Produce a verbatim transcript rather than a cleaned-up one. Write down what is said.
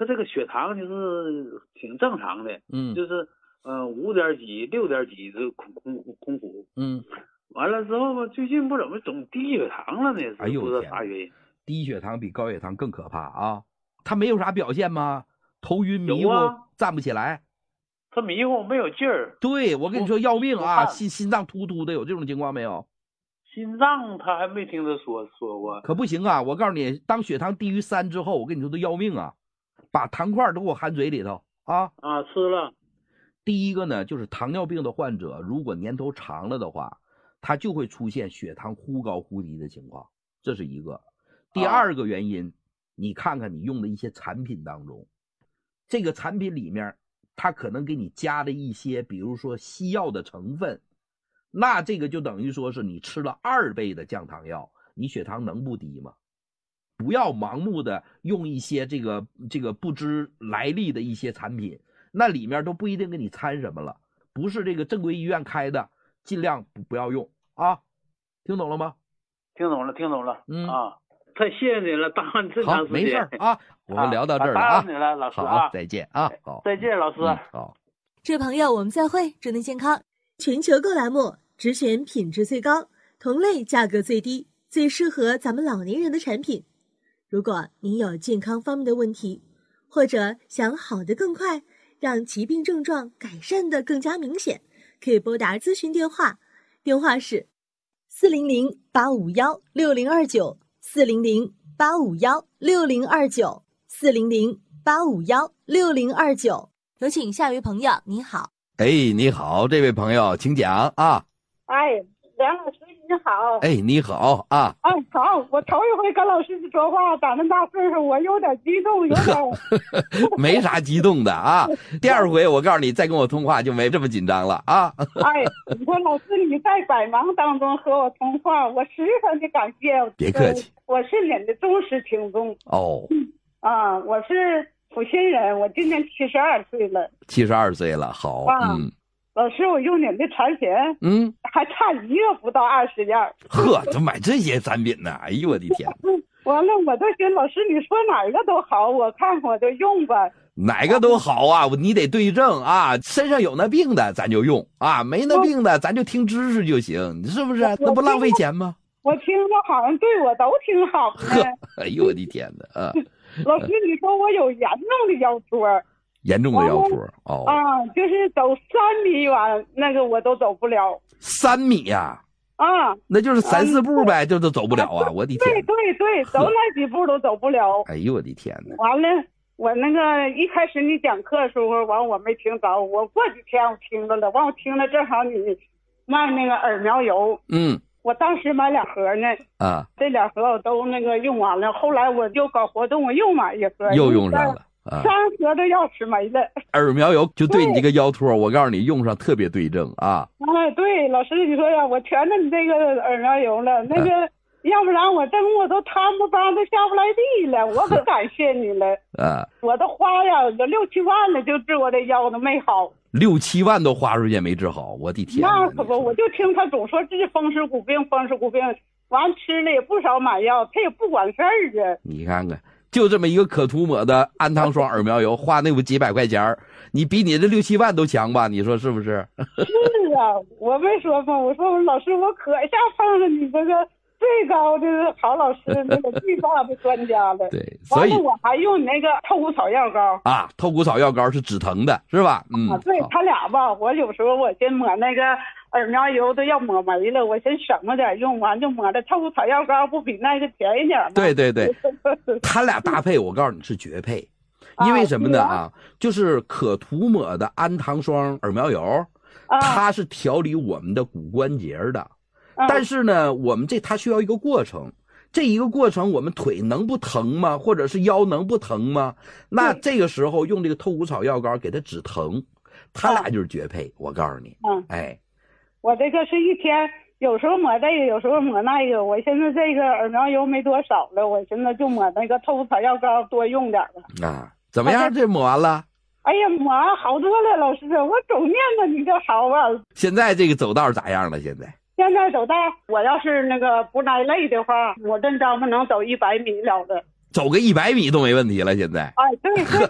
他这个血糖就是挺正常的， 嗯， 就是呃五点几、六点几这空空空腹， 嗯， 完了之后吧，最近不怎么总低血糖了呢？ 哎呦是不知道啥原因。 低血糖比高血糖更可怕啊！他没有啥表现吗？头晕迷糊， 啊、 站不起来。 他迷糊没有劲儿。 对，我跟你说要命啊！心心脏突突的，有这种情况没有？ 心脏他还没听他说说过。 可不行啊！我告诉你，当血糖低于三之后，我跟你说都要命啊！把糖块都给我含嘴里头啊！ 啊，吃了。 第一个呢，就是糖尿病的患者，如果年头长了的话，他就会出现血糖忽高忽低的情况，这是一个。第二个原因，啊、你看看你用的一些产品当中，这个产品里面，它可能给你加了一些，比如说西药的成分，那这个就等于说是你吃了二倍的降糖药，你血糖能不低吗？不要盲目的用一些这个这个不知来历的一些产品，那里面都不一定给你掺什么了，不是这个正规医院开的，尽量不不要用啊，听懂了吗？ 听懂了，听懂了。 嗯啊，太谢谢你了，耽误这长时间。 好，没事啊，我们聊到这儿了啊。 耽误你了，老师啊。 好，再见啊。好， 再见，老师。 嗯、好， 这位朋友，我们再会。祝您健康。全球购栏目只选品质最高、同类价格最低、最适合咱们老年人的产品。如果您有健康方面的问题，或者想好得更快，让疾病症状改善得更加明显，可以拨打咨询电话，电话是四零零八五幺六零二九，四零零八五幺六零二九，四零零八五幺六零二九。有请下一位朋友，你好。 哎，你好，这位朋友，请讲啊。 哎，梁老师你好。 哎，你好啊。 哎，好，我头一回跟老师说话，长这么大岁数，我有点激动，有点没啥激动的啊。第二回我告诉你，再跟我通话就没这么紧张了啊。 哎，你说老师你在百忙当中和我通话，我十分的感谢。 别客气， 我是您的忠实听众。 哦。 嗯啊，我是阜新人，我今年七十二岁了。 七十二岁了，好。 啊、 嗯。 老师，我用您的产品， 嗯， 还差一个不到二十样。 呵，都买这些产品呢？哎呦我的天！ 完了，我都寻老师，你说哪个都好，我看我就用吧。 哪个都好啊，你得对症啊。身上有那病的咱就用啊，没那病的咱就听知识就行，是不是？那不浪费钱吗？ 我听着好像对我都挺好的。 哎呦我的天哪！啊， 老师，你说我有严重的腰托。 严重的腰托哦啊，就是走三米远，那个我都走不了。 三米呀、 啊？啊， 那就是三四步呗，就都走不了啊！我的天！ 对对对，走那几步都走不了。 哎呦我的天哪！ 完了，我那个一开始你讲课的时候，完我没听着，我过几天我听着了，完我听了正好你卖那个耳苗油， 嗯， 我当时买两盒呢， 啊， 这两盒我都那个用完了，后来我就搞活动，我又买一盒， 又用上了。啊、 三盒都要吃没了。 耳苗油就对你这个腰托，我告诉你用上特别对症啊！ 哎，对，老师你说呀，我全着你这个耳苗油了，那个、啊、要不然我这我都摊不帮都下不来地了，我可感谢你了啊！ 我都花呀，有六七万了，就治我这腰都没好。 六七万都花出去没治好，我的天！ 那可不，我就听他总说治风湿骨病，风湿骨病，完吃了也不少买药，他也不管事儿啊。 你看看。就这么一个可涂抹的安糖霜耳苗油，花那不几百块钱，你比你这六七万都强吧？你说是不是？ 是啊，我没说嘛，我说老师，我可下碰上你这个最高的好老师，那个最大的专家了。 对，所以我还用你那个透骨草药膏啊，透骨草药膏是止疼的，是吧？嗯， 啊，对他俩吧，我有时候我先抹那个耳苗油都要抹没了，我先省着点用，完就抹的透骨草药膏，不比那个便宜点吗？ 对对对，他俩搭配，我告诉你是绝配，因为什么呢啊？就是可涂抹的安糖霜耳苗油， 啊、 它是调理我们的骨关节的。但是呢，我们这它需要一个过程，这一个过程我们腿能不疼吗？或者是腰能不疼吗？那这个时候用这个透骨草药膏给它止疼，它俩就是绝配。我告诉你， 嗯， 哎， 我这个是一天有时候抹这个，有时候抹那个。我现在这个耳苗油没多少了，我现在就抹那个透骨草药膏多用点了。 啊，怎么样？这抹完了？ 哎呀，抹完好多了，老师，我总念着你这好啊。 现在这个走道咋样了？现在？ 现在走道，我要是那个不挨累的话，我这张不能走一百米了的， 走个一百米都没问题了。现在， 哎，对对，